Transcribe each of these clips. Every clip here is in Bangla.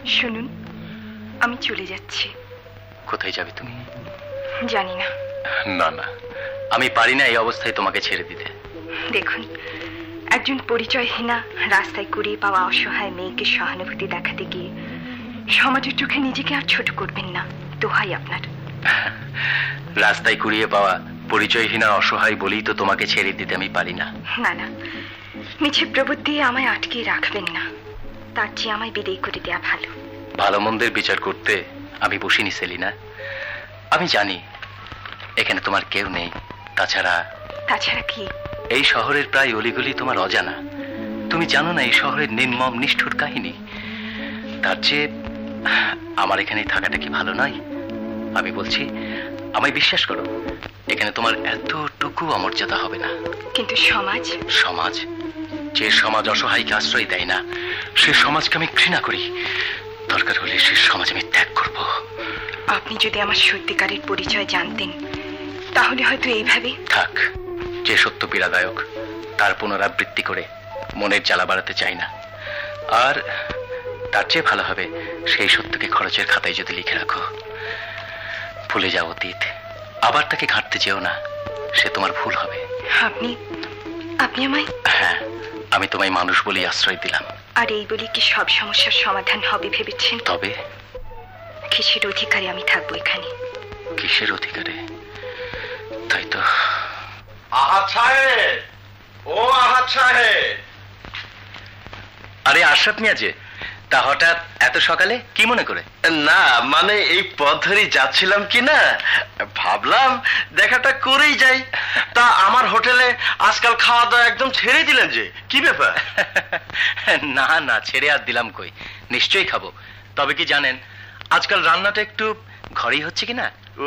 শুনুন, আমি চলে যাচ্ছি। কোথায় যাবে তুমি? জানি না। না না, আমি পারি না এই অবস্থায় তোমাকে ছেড়ে দিতে। দেখুন, একজন পরিচয়হীনা রাস্তায় কুড়িয়ে পাওয়া অসহায় মেয়েকে সহানুভূতি দেখাতে গিয়ে সমাজের চোখে নিজেকে আর ছোট করবেন না, দোহাই আপনার। রাস্তায় কুড়িয়ে পাওয়া পরিচয়হীনা অসহায় বলেই তো তোমাকে ছেড়ে দিতে আমি পারি না। না না, মিছে প্রবৃত্তি আমায় আটকে রাখবেন না। তার চেয়ে আমায় বিদায় করে দেয়া ভালো। ভালো মন্দের বিচার করতে আমি বসিনি সেলিনা। আমি জানি এখানে তোমার কেউ নেই। তাছাড়া কি? এই শহরের প্রায় অলিগলি তোমার অজানা। তুমি জানো না এই শহরের নির্মম নিষ্ঠুর কাহিনী। তার চেয়ে আমার এখানে থাকাটা কি ভালো নয়? আমি বলছি, আমায় বিশ্বাস করো, এখানে তোমার এতটুকু অমর্যাদা হবে না। কিন্তু সমাজ? সমাজ? যে সমাজ অসহায়কে আশ্রয় দেয় না, সে সমাজকে আমি ঘৃণা করি। দরকার হলে সে সমাজ আমি ত্যাগ করব। আপনি যদি আমার সত্যিকারের পরিচয় জানতেন তাহলে হয়তো এইভাবে। থাক, যে সত্য পীড়াদায়ক তার পুনরাবৃত্তি করে মনের জ্বালা বাড়াতে চাই না। আর তার চেয়ে ভালো হবে সেই সত্যকে খরচের খাতায় যদি লিখে রাখো। ভুলে যাও অতীত, আবার তাকে ঘাঁটতে যেও না, সে তোমার ভুল হবে। আপনি আপনি আমায়? হ্যাঁ, আমি তোমায় মানুষ বলেই আশ্রয় দিলাম। আর এই বলে কি সব সমস্যার সমাধান হবে ভেবেছেন? তবে কিসের অধিকারে আমি থাকবো এখানে? কিসের অধিকারে? তাই তো। আহাদ সাহেব, ও আহাদ সাহেব। আরে আশরাফ মিয়া যে, তা হঠাৎ এত সকালে কি মনে করে? না মানে এই পথ ধরেই যাচ্ছিলাম কি না, ভাবলাম দেখাটা করেই যাই। তা আমার হোটেলে আজকাল খাওয়া দাওয়া একদম ছেড়ে দিলেন যে, কি ব্যাপার? না না, ছেড়ে আর দিলাম কই, নিশ্চয়ই খাবো। তবে কি জানেন আজকাল রান্নাটা একটু ঘরেই হচ্ছে কিনা? ও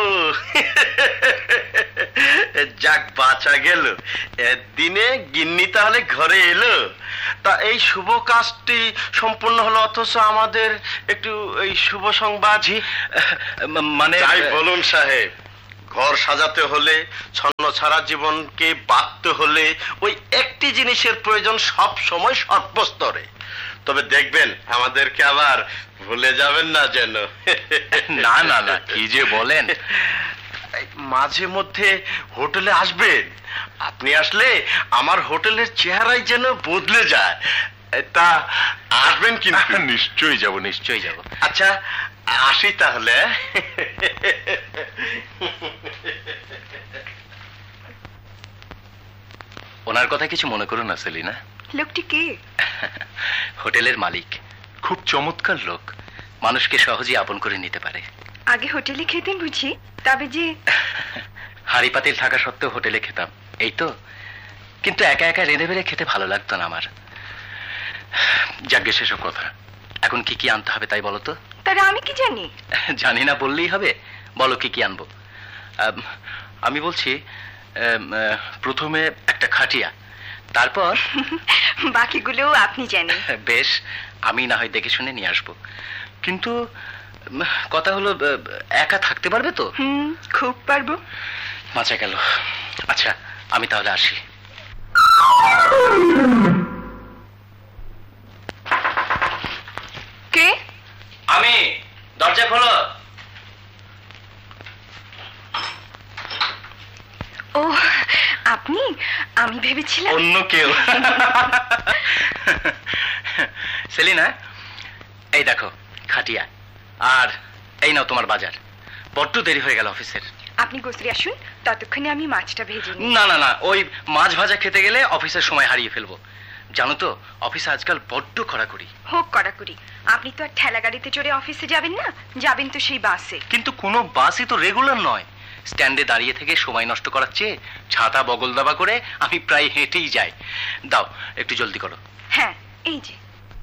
যাক, বাঁচা গেল। দিনে গিন্নি তাহলে ঘরে এলো। তা এই শুভ কাজটি সম্পূর্ণ হলো, অথচ আমাদের একটু এই শুভ সংবাদ। মানে যাই বলুন সাহেব, ঘর সাজাতে হলে, ছন্ন ছাড়া জীবনকে বাঁধতে হলে ওই একটি জিনিসের প্রয়োজন সব সময় সর্বস্তরে। তবে দেখবেন আমাদেরকে আবার ভুলে যাবেন না যেন। না না না, কি যে বলেন। মাঝে মধ্যে হোটেলে আসবেন। আপনি আসলে আমার হোটেলের চেহারাই যেন বদলে যায়। তা আসবেন কিন্তু? নিশ্চয়ই যাব, নিশ্চয়ই যাব। আচ্ছা আসি তাহলে। ওনার কথা কিছু মনে করো না সেলিনা। লোকটি কে? হোটেলের মালিক, খুব চমৎকার লোক, মানুষকে সহজেই আপন করে নিতে পারে। আগে হোটেলে খেতেন বুঝি? তবে যে হাড়ি পাতিল থাকা সত্ত্বেও হোটেলে খেতাম, এই তো। কিন্তু একা একা রেঁধে বেড়ে খেতে ভালো লাগতো না আমার। যাজ্ঞে সেসব কথা, এখন কি কি আনতে হবে তাই বলো তো। তারা আমি কি জানি? জানি না বললেই হবে, বলো কি কি আনবো। আমি বলছি প্রথমে একটা খাটিয়া, তারপর বাকিগুলো আপনি জানেন। বেশ, আমি না হয় দেখে শুনে নিয়ে আসবো। কিন্তু কথা হলো, একা থাকতে পারবে তো? খুব পারবো। বাঁচা গেল। আচ্ছা আমি তাহলে আসি। কে? আমি, দরজা খোলো। ও আপনি? আমি ভেবেছিলাম অন্য কেউ। সেলিনা, এই দেখো খাটিয়া, আর এই নাও তোমার বাজার। বড্ড দেরি হয়ে গেল অফিসের। আপনি গোসরে আসুন, ততক্ষণে আমি মাছটা ভেজে নিই। না না না, ওই মাছ ভাজা খেতে গেলে অফিসের সময় হারিয়ে ফেলবো। জানো তো অফিসে আজকাল বড্ড কড়াকড়ি। হোক কড়াকড়ি, আপনি তো আর ঠেলা গাড়িতে চড়ে অফিসে যাবেন না, যাবেন তো সেই বাসে। কিন্তু কোনো বাসই তো রেগুলার নয়। স্ট্যান্ডে দাঁড়িয়ে থেকে সময় নষ্ট করার চেয়ে ছাতা বগল দাবা করে আমি প্রায় হেঁটেই যাই। দাও একটু জলদি করো। হ্যাঁ এই যে।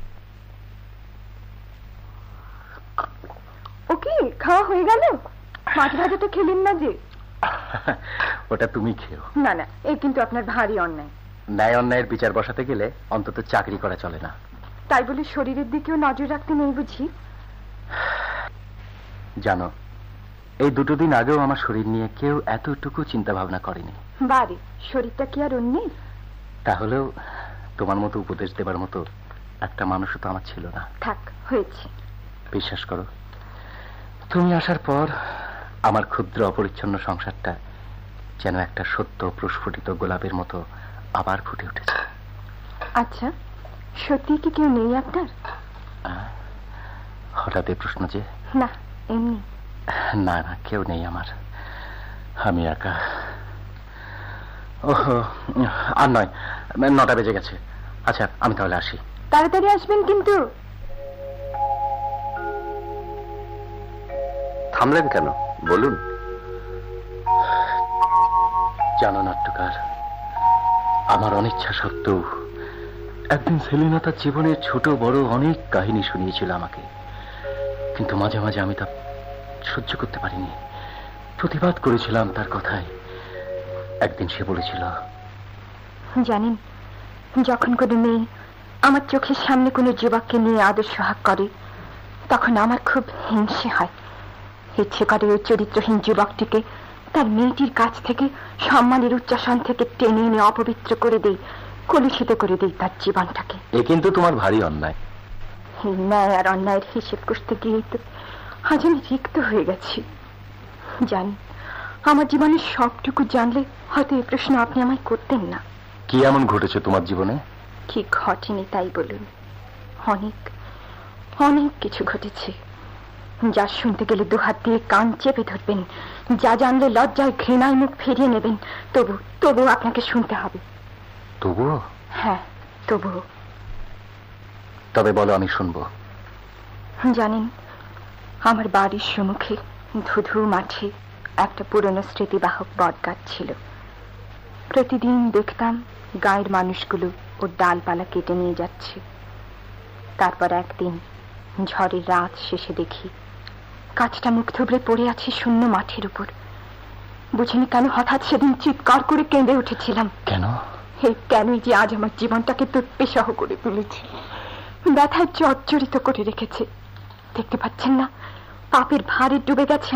ওকে, খাওয়া হয়ে গেল? মাছ ভাজাটা খেলেন না যে? ওটা তুমি খেও। না না, এই কিন্তু আপনার ভারী অন্যায়। ন্যায় অন্যায়ের বিচার বসাতে গেলে অন্তত চাকরি করা চলে না। তাই বলে শরীরের দিকেও নজর রাখতে নেই বুঝি? জানো, এই দুটো দিন আগেও আমার শরীর নিয়ে কেউ এতটুকু চিন্তা ভাবনা করেনি। বারে, শরীরটা কি আর অন্যের? তাহলেও তোমার মতো উপদেশ দেবার মতো একটা মানুষও তো আমার ছিল না। থাক, হয়েছে। বিশ্বাস করো, তুমি আসার পর আমার ক্ষুদ্র অপরিচ্ছন্ন সংসারটা যেন একটা সত্য প্রস্ফুটিত গোলাপের মতো আবার ফুটে উঠেছে। আচ্ছা, সত্যি কি কেউ নেই আপনার? হঠাৎ এই প্রশ্ন যে? না, এমনি। না না, কেউ নেই আমার, আমি একা। ওহো, আর নয়, 9টা বেজে গেছে। আচ্ছা, আমি তাহলে আসি। তাড়াতাড়ি আসবেন কিন্তু। থামলেন কেন, বলুন। জানো নাট্যকার, আমার অনিচ্ছা সত্ত্বেও একদিন সেলিনা তার জীবনের ছোট বড় অনেক কাহিনী শুনিয়েছিল আমাকে, কিন্তু মাঝে মাঝে আমি তা সহ্য করতে পারিনি, প্রতিবাদ করেছিলাম তার কথায়। একদিন সে বলেছিল, জানেন, যখন কোনো মেয়ে আমার চোখের সামনে কোনো যুবককে নিয়ে আদর সোহাগ করে, তখন আমার খুব হিংসে হয়। ইচ্ছে করে ওই চরিত্রহীন যুবকটিকে তার মেয়েটির কাছ থেকে সম্মানের উচ্চাসন থেকে টেনে এনে অপবিত্র করে দেই, কলুষিত করে দেই তার জীবনটাকে। এ কিন্তু তোমার ভারী অন্যায়। এই ন্যায় আর অন্যায়ের হিসেব করতে গিয়ে তো আজ আমি রিক্ত হয়ে গেছি। জানি, আমার জীবনের সবটুকু জানলে হয়তো এই প্রশ্ন আপনি আমায় করতেন না। কি এমন ঘটেছে তোমার জীবনে? কি ঘটেনি তাই বলুন? অনেক অনেক কিছু ঘটেছে, যা শুনতে গেলে দুহাত দিয়ে কান চেপে ধরবেন, যা জানলে লজ্জায় ঘৃণায় মুখ ফিরিয়ে নেবেন। তবু আপনাকে শুনতে হবে। তবুও? হ্যাঁ, তবুও। তবে বলো, আমি শুনবো। জানেন, আমার বাড়ির সম্মুখে ধুধু মাঠে একটা পুরনো স্মৃতিবাহক বটগাছ ছিল। প্রতিদিন দেখতাম গায়ের মানুষগুলো ওর ডালপালা কেটে নিয়ে যাচ্ছে। তারপর একদিন ঝড়ের রাত শেষে দেখি গাছটা মুখ থুবড়ে পড়ে আছে শূন্য মাঠের উপর। বুঝিনি কেন হঠাৎ সেদিন চিৎকার করে কেঁদে উঠেছিলাম। কেন? এই কেনই যে আজ আমার জীবনটাকে দুর্বিষহ করে তুলেছে, ব্যথায় জর্জরিত করে রেখেছে। দেখতে পাচ্ছেন না, পাপের ভারে ডুবে গেছে